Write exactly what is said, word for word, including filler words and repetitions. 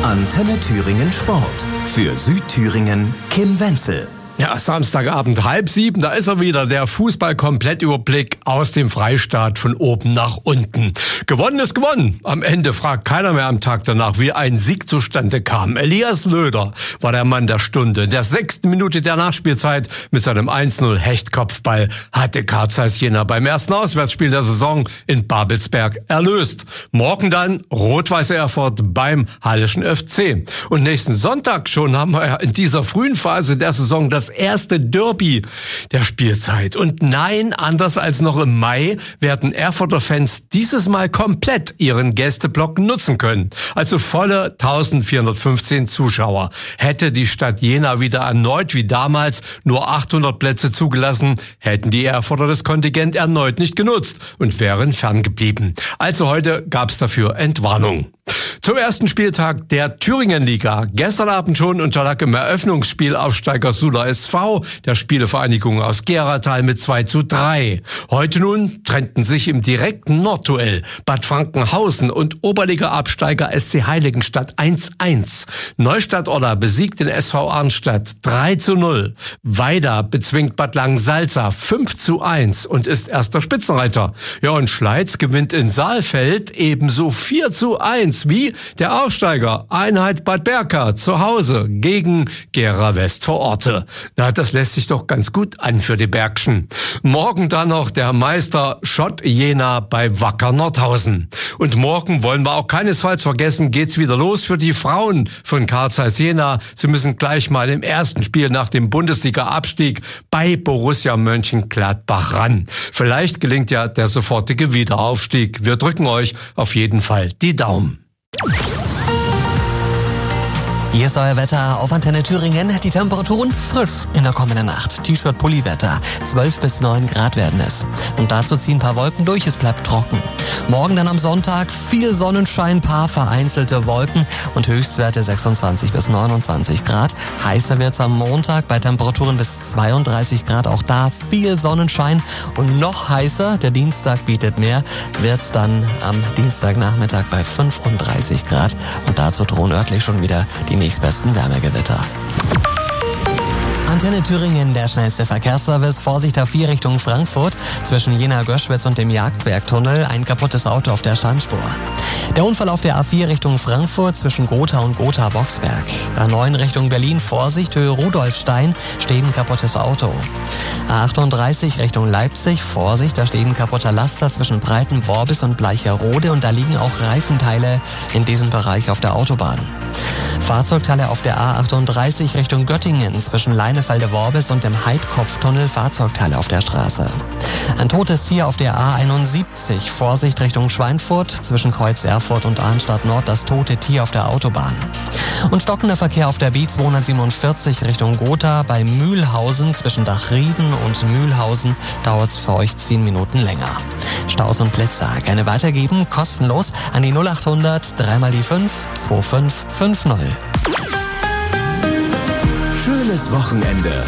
Antenne Thüringen Sport. Für Südthüringen Kim Wenzel. Ja, Samstagabend, halb sieben, da ist er wieder, der Fußball-Komplettüberblick aus dem Freistaat von oben nach unten. Gewonnen ist gewonnen. Am Ende fragt keiner mehr am Tag danach, wie ein Sieg zustande kam. Elias Löder war der Mann der Stunde. In der sechsten Minute der Nachspielzeit mit seinem eins null Hechtkopfball hatte K Z Jena beim ersten Auswärtsspiel der Saison in Babelsberg erlöst. Morgen dann Rot-Weiß Erfurt beim Halleschen F C. Und nächsten Sonntag schon haben wir ja in dieser frühen Phase der Saison das erste Derby der Spielzeit. Und nein, anders als noch im Mai werden Erfurter Fans dieses Mal komplett ihren Gästeblock nutzen können. Also volle eintausendvierhundertfünfzehn Zuschauer. Hätte die Stadt Jena wieder erneut wie damals nur achthundert Plätze zugelassen, hätten die Erfurter das Kontingent erneut nicht genutzt und wären ferngeblieben. Also heute gab es dafür Entwarnung. Zum ersten Spieltag der Thüringenliga. Gestern Abend schon unterlag im Eröffnungsspiel Aufsteiger Suler S V der Spielevereinigung aus Geratal mit zwei zu drei. Heute nun trennten sich im direkten Nordduell Bad Frankenhausen und Oberliga-Absteiger S C Heiligenstadt eins eins. Neustadt-Odder besiegt den S V Arnstadt drei zu null. Weida bezwingt Bad Langensalza fünf zu eins und ist erster Spitzenreiter. Ja, und Schleiz gewinnt in Saalfeld ebenso vier zu eins wie der Aufsteiger Einheit Bad Berka zu Hause gegen Gera West vor Orte. Na, das lässt sich doch ganz gut an für die Bergschen. Morgen dann noch der Meister Schott Jena bei Wacker Nordhausen. Und morgen wollen wir auch keinesfalls vergessen, geht's wieder los für die Frauen von K Z Jena. Sie müssen gleich mal im ersten Spiel nach dem Bundesliga-Abstieg bei Borussia Mönchengladbach ran. Vielleicht gelingt ja der sofortige Wiederaufstieg. Wir drücken euch auf jeden Fall die Daumen. Hier ist euer Wetter auf Antenne Thüringen. Die Temperaturen frisch in der kommenden Nacht. T-Shirt-Pulli-Wetter. zwölf bis neun Grad werden es. Und dazu ziehen ein paar Wolken durch, es bleibt trocken. Morgen dann am Sonntag viel Sonnenschein, paar vereinzelte Wolken und Höchstwerte sechsundzwanzig bis neunundzwanzig Grad. Heißer wird's am Montag bei Temperaturen bis zweiunddreißig Grad. Auch da viel Sonnenschein und noch heißer, der Dienstag bietet mehr, wird's dann am Dienstagnachmittag bei fünfunddreißig Grad. Und dazu drohen örtlich schon wieder die nächstbesten Wärmegewitter. Antenne Thüringen, der schnellste Verkehrsservice. Vorsicht auf vier Richtung Frankfurt. Zwischen Jena-Göschwitz und dem Jagdbergtunnel ein kaputtes Auto auf der Standspur. Der Unfall auf der A vier Richtung Frankfurt zwischen Gotha und Gotha-Boxberg. A neun Richtung Berlin, Vorsicht, Höhe Rudolfstein, steht ein kaputtes Auto. A achtunddreißig Richtung Leipzig, Vorsicht, da steht ein kaputter Laster zwischen Breitenworbis und Bleicherode und da liegen auch Reifenteile in diesem Bereich auf der Autobahn. Fahrzeugteile auf der A achtunddreißig Richtung Göttingen zwischen Leinefelde-Worbis und dem Heidkopftunnel, Fahrzeugteile auf der Straße. Ein totes Tier auf der A einundsiebzig, Vorsicht Richtung Schweinfurt, zwischen Kreuz Erfurt und Arnstadt Nord das tote Tier auf der Autobahn. Und stockender Verkehr auf der B zweihundertsiebenundvierzig Richtung Gotha bei Mühlhausen, zwischen Dachrieden und Mühlhausen dauert es für euch zehn Minuten länger. Staus und Blitzer gerne weitergeben, kostenlos an die null achthundert drei mal die fünf zwei fünf fünf null. Schönes Wochenende